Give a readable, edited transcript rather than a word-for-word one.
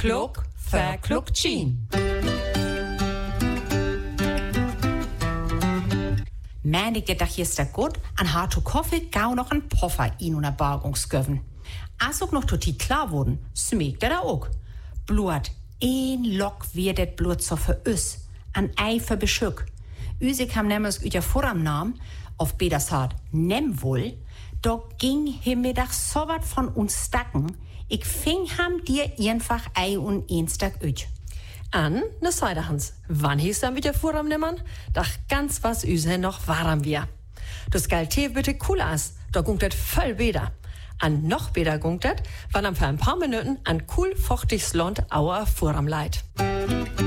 klok, verklokt zien. Men ik dat gisteren goed en haar to koffie gauw nog een poffer in una bargungsgöven. Als ook nog tot die klar worden, smeekte dat ook. Bloed, één lok weer dat bloed zo voor us, en ei voor beschuk. Usik ham nemlig uit je voornaam, of beter sagt, nemwol, da ging hij middag so wat van ons stakken, ik ving ham dir einfach ei und een stak uit. An, ne zei Hans, wann hieß dann wieder Vorraum nehmen? Doch ganz was üse noch warm wir. Das Galte bitte cool as, da gungt das voll beder. An noch beder gungt das, wann am für ein paar Minuten an cool fuchtiges Land auer Vorraum leid.